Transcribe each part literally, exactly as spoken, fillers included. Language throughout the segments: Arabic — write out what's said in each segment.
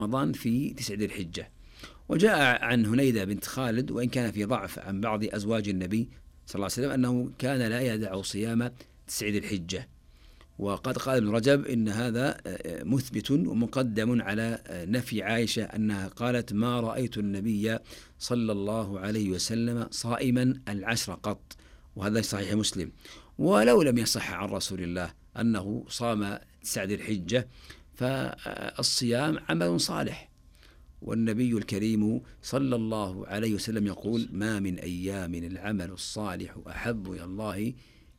رمضان في تسع ذي الحجة. وجاء عن هنيدة بنت خالد، وإن كان في ضعف عن بعض أزواج النبي صلى الله عليه وسلم، أنه كان لا يدع صيام تسع ذي الحجة. وقد قال ابن رجب إن هذا مثبت ومقدم على نفي عائشة أنها قالت: ما رأيت النبي صلى الله عليه وسلم صائما العشر قط، وهذا صحيح مسلم. ولو لم يصح عن رسول الله أنه صام تسع ذي الحجة، فالصيام عمل صالح، والنبي الكريم صلى الله عليه وسلم يقول: ما من أيام العمل الصالح أحب إلى الله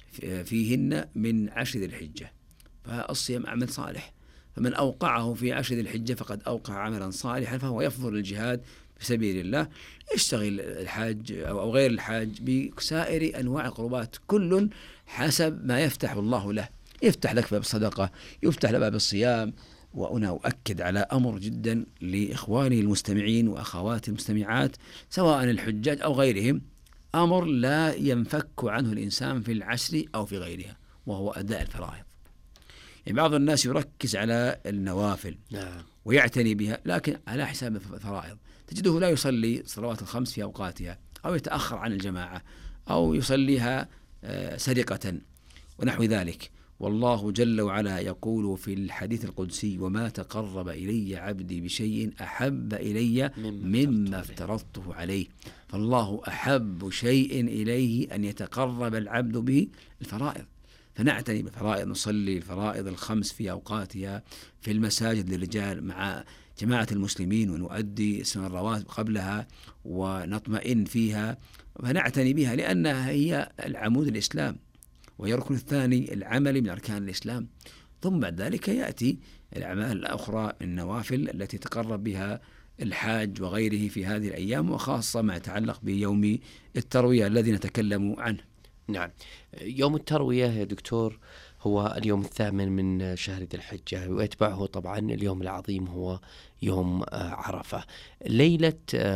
فيهن من عشر ذي الحجة. فالصيام عمل صالح، فمن أوقعه في عشر ذي الحجة فقد أوقع عملا صالحا، فهو يفضل الجهاد في سبيل الله. يشتغل الحاج أو غير الحاج بسائر أنواع القربات، كل حسب ما يفتح الله له. يفتح لك باب الصدقة، يفتح لك باب الصيام. وأنا أؤكد على أمر جدا لإخواني المستمعين وأخواتي المستمعات سواء الحجاج أو غيرهم، أمر لا ينفك عنه الإنسان في العشر أو في غيرها، وهو أداء الفرائض. يعني بعض الناس يركز على النوافل ويعتني بها، لكن على حساب الفرائض. تجده لا يصلي صلوات الخمس في أوقاتها، أو يتأخر عن الجماعة، أو يصليها سرقة ونحو ذلك. والله جل وعلا يقول في الحديث القدسي: وما تقرب إلي عبدي بشيء أحب إلي مما افترضته عليه. فالله أحب شيء إليه أن يتقرب العبد به الفرائض، فنعتني بالفرائض، نصلي الفرائض الخمس في أوقاتها في المساجد للرجال مع جماعة المسلمين، ونؤدي سنن الرواتب قبلها ونطمئن فيها، فنعتني بها لأنها هي العمود الإسلام، وهي الركن الثاني العملي من أركان الإسلام. ثم بعد ذلك يأتي الأعمال الأخرى النوافل التي تقرب بها الحاج وغيره في هذه الأيام، وخاصة ما يتعلق بيوم التروية الذي نتكلم عنه. نعم، يوم التروية يا دكتور هو اليوم الثامن من شهر ذي الحجة، ويتبعه طبعا اليوم العظيم هو يوم عرفة. ليلة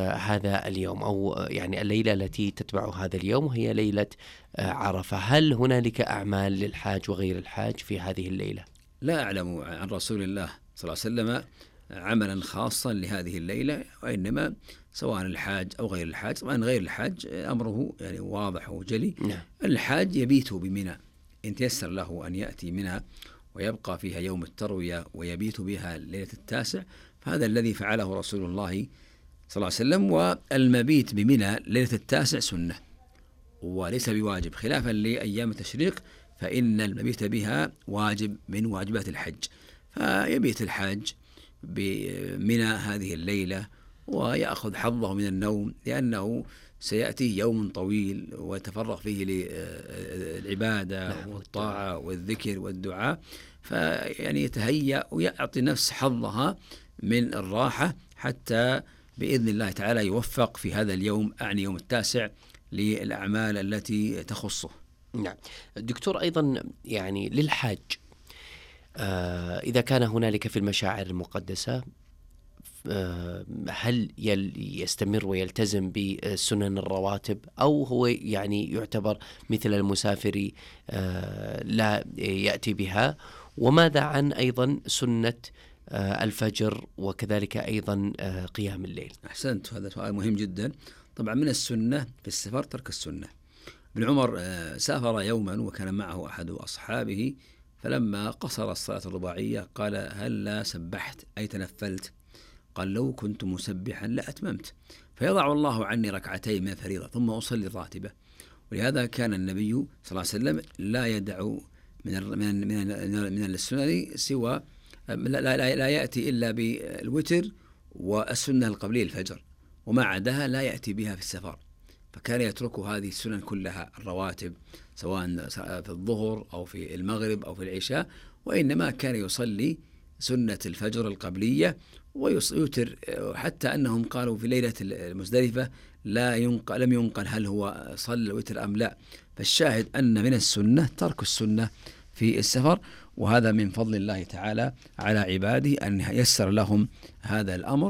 هذا اليوم، أو يعني الليلة التي تتبع هذا اليوم، وهي ليلة عرفة، هل هنالك أعمال للحاج وغير الحاج في هذه الليلة؟ لا أعلم عن رسول الله صلى الله عليه وسلم عملا خاصا لهذه الليلة، وإنما سواء الحاج أو غير الحاج. طبعا غير الحاج أمره يعني واضح وجلي. نعم. الحاج يبيت بمنى إن تيسر له أن يأتي منها ويبقى فيها يوم التروية ويبيت بها ليلة التاسع، فهذا الذي فعله رسول الله صلى الله عليه وسلم. والمبيت بمنى ليلة التاسع سنة وليس بواجب، خلافا لأيام التشريق فإن المبيت بها واجب من واجبات الحج. فيبيت الحاج بمنى هذه الليلة ويأخذ حظه من النوم، لأنه سيأتيه يوم طويل ويتفرغ فيه للعبادة والطاعة والذكر والدعاء، فيعني يتهيأ ويعطي نفس حظها من الراحة حتى بإذن الله تعالى يوفق في هذا اليوم، أعني يوم التاسع، للأعمال التي تخصه. نعم دكتور، أيضا يعني للحاج آه إذا كان هنالك في المشاعر المقدسة آه هل يستمر ويلتزم بسنن الرواتب، أو هو يعني يعتبر مثل المسافر آه لا يأتي بها؟ وماذا عن أيضا سنة آه الفجر وكذلك أيضا آه قيام الليل؟ أحسنت، هذا سؤال مهم جدا. طبعا من السنة في السفر ترك السنة. ابن عمر سافر يوما وكان معه أحد أصحابه، فلما قصر الصلاة الرباعية قال: هل لا سبحت أي تنفلت؟ قال: لو كنت مسبحا لأتممت، فيضع الله عني ركعتين من الفريضة ثم أصلي الراتبة. ولهذا كان النبي صلى الله عليه وسلم لا يدع من من من, من السنن سوى لا, لا, لا يأتي إلا بالوتر والسنة القبلية الفجر، وما عداها لا يأتي بها في السفر. فكان يترك هذه السنن كلها الرواتب سواء في الظهر أو في المغرب أو في العشاء، وإنما كان يصلي سنة الفجر القبلية ويوتر، حتى أنهم قالوا في ليلة المزدلفة لا ينقل لم ينقل هل هو صلى الوتر أم لا. فالشاهد أن من السنة ترك السنة في السفر، وهذا من فضل الله تعالى على عباده أن يسر لهم هذا الأمر.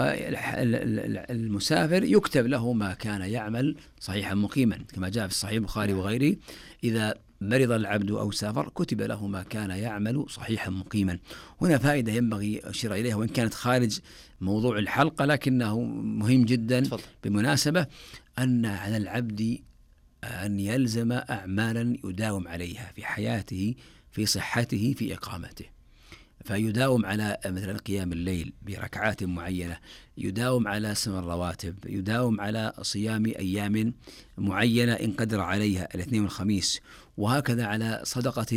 فالمسافر يكتب له ما كان يعمل صحيحا مقيما، كما جاء في الصحيح البخاري وغيره: إذا مرض العبد أو سافر كتب له ما كان يعمل صحيحا مقيما. هنا فائدة ينبغي أشير إليها وإن كانت خارج موضوع الحلقة لكنه مهم جدا. تفضل. بالمناسبة أن على العبد أن يلزم أعمالا يداوم عليها في حياته، في صحته، في إقامته، فيداوم على مثلا قيام الليل بركعات معينة، يداوم على سمع الرواتب، يداوم على صيام أيام معينة إن قدر عليها الاثنين والخميس، وهكذا على صدقة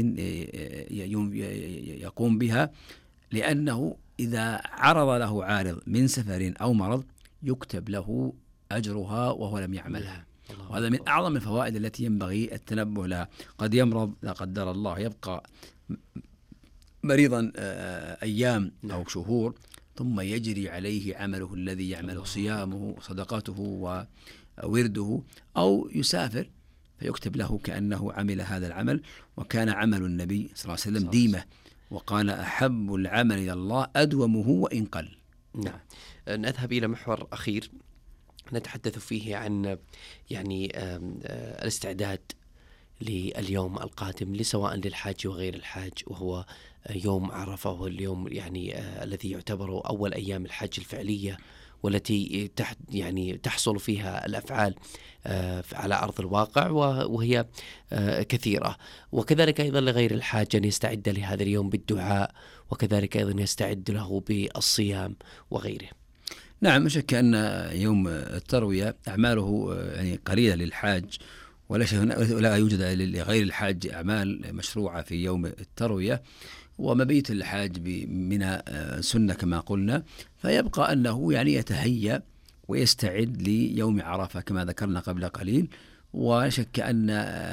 يقوم بها، لأنه إذا عرض له عارض من سفر أو مرض يكتب له أجرها وهو لم يعملها. وهذا من أعظم الفوائد التي ينبغي التنبه لها. قد يمرض لا قدر الله، يبقى مريضا أيام أو شهور، ثم يجري عليه عمله الذي يعمله، صيامه وصدقاته وورده، أو يسافر فيكتب له كأنه عمل هذا العمل. وكان عمل النبي صلى الله عليه وسلم ديمة، وقال أحب العمل إلى الله أدومه وإن قل. نعم. نذهب إلى محور أخير نتحدث فيه عن يعني الاستعداد لليوم القادم، لسواء للحاج وغير الحاج، وهو يوم عرفة، وهو اليوم يعني آه الذي يعتبر أول أيام الحج الفعلية، والتي تح يعني تحصل فيها الأفعال آه على أرض الواقع، وهي آه كثيرة. وكذلك أيضا لغير الحاج أن يستعد لهذا اليوم بالدعاء، وكذلك أيضا يستعد له بالصيام وغيره. نعم، لا شك أن يوم التروية أعماله يعني قليلة للحاج، ولا يوجد لغير الحاج أعمال مشروعة في يوم التروية، ومبيت الحاج من سنة كما قلنا، فيبقى أنه يعني يتهيأ ويستعد ليوم عرفة كما ذكرنا قبل قليل. ولا شك أن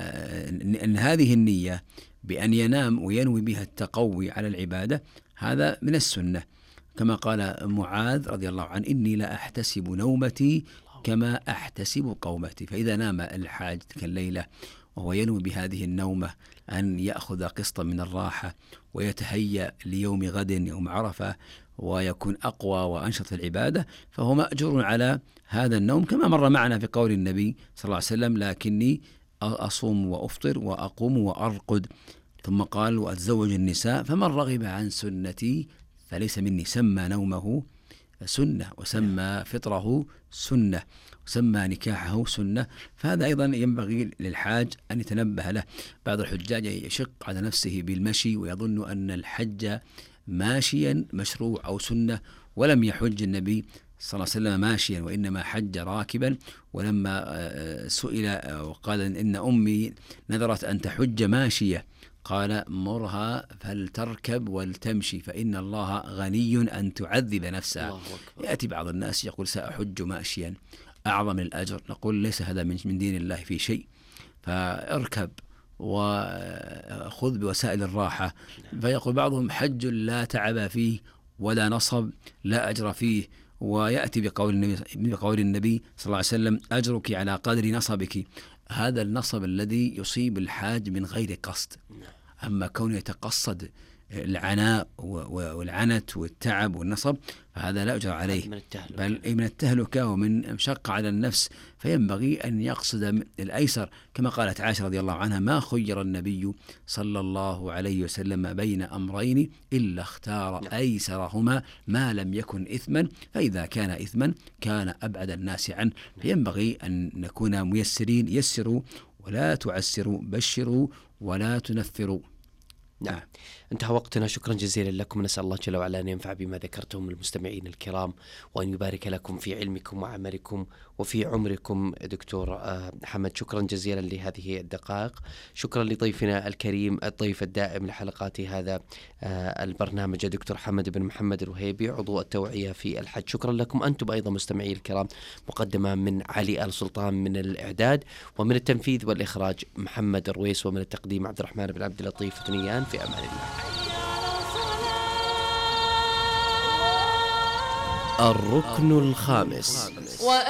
أن هذه النية بأن ينام وينوي بها التقوي على العبادة هذا من السنة، كما قال معاذ رضي الله عنه: إني لا أحتسب نومتي كما أحتسب قومتي. فإذا نام الحاج تلك الليلة وهو ينوي بهذه النومة أن يأخذ قسطا من الراحة ويتهيأ ليوم غد يوم عرفة ويكون أقوى وأنشط العبادة، فهو مأجور على هذا النوم، كما مر معنا في قول النبي صلى الله عليه وسلم: لكني أصوم وأفطر وأقوم وأرقد. ثم قال: وأتزوج النساء، فمن رغب عن سنتي فليس مني. سمى نومه سنة، وسمى فطره سنة، وسمى نكاحه سنة. فهذا أيضا ينبغي للحاج أن يتنبه له. بعض الحجاج يشق على نفسه بالمشي ويظن أن الحج ماشيا مشروع أو سنة، ولم يحج النبي صلى الله عليه وسلم ماشيا، وإنما حج راكبا. ولما سئل وقال إن أمي نذرت أن تحج ماشية، قال: مرها فلتركب ولتمشي فإن الله غني أن تعذب نفسها. يأتي بعض الناس يقول: سأحج ماشيا أعظم الأجر. نقول: ليس هذا من دين الله في شيء، فاركب وخذ بوسائل الراحة. فيقول بعضهم: حج لا تعب فيه ولا نصب، لا أجر فيه. ويأتي بقول النبي, بقول النبي صلى الله عليه وسلم: أجرك على قدر نصبك. هذا النصب الذي يصيب الحاج من غير قصد. أما كونه يتقصد العناء والعنت والتعب والنصب فهذا لا أجر عليه، بل من التهلكة ومن مشقة على النفس. فينبغي أن يقصد الأيسر، كما قالت عائشة رضي الله عنها: ما خير النبي صلى الله عليه وسلم بين أمرين إلا اختار أيسرهما ما لم يكن إثما، فإذا كان إثما كان أبعد الناس عنه. فينبغي أن نكون ميسرين، يسروا ولا تعسروا، بشروا ولا تنفروا. نعم، انتهى وقتنا. شكرا جزيلا لكم. نسأل الله جل وعلا أن ينفع بما ذكرتم المستمعين الكرام، وأن يبارك لكم في علمكم وعملكم وفي عمركم. دكتور حمد، شكرا جزيلا لهذه الدقائق. شكرا لضيفنا الكريم الضيف الدائم لحلقات هذا البرنامج دكتور حمد بن محمد الوهيبي، عضو التوعية في الحج. شكرا لكم أنتم أيضا مستمعي الكرام. مقدمة من علي آل سلطان من الإعداد، ومن التنفيذ والإخراج محمد الرويس، ومن التقديم عبد الرحمن بن عبد اللطيف ثنيان. في أمان الله. الركن الخامس.